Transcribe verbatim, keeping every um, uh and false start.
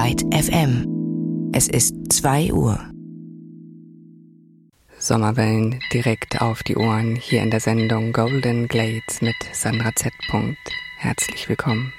Light F M. Es ist zwei Uhr. Sommerwellen direkt auf die Ohren hier in der Sendung Golden Glades mit Sandra Z. Herzlich willkommen.